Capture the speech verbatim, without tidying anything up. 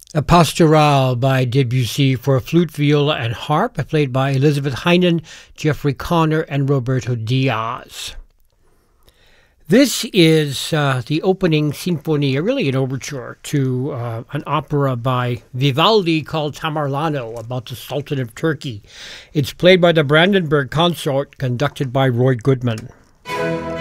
A Pastoral by Debussy for flute, viola, and harp, played by Elizabeth Heinen, Jeffrey Conner, and Roberto Diaz. This is uh, the opening sinfonia, really an overture to uh, an opera by Vivaldi called Tamerlano, about the Sultan of Turkey. It's played by the Brandenburg Consort, conducted by Roy Goodman.